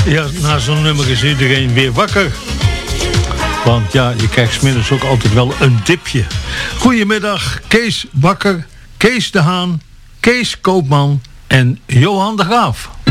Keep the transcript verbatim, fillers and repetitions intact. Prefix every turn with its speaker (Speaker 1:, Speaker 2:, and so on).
Speaker 1: Ja, na zo'n nummer is iedereen weer wakker. Want ja, je krijgt 's middags ook altijd wel een dipje. Goedemiddag, Kees Bakker, Kees de Haan, Kees Koopman en Johan de Graaf.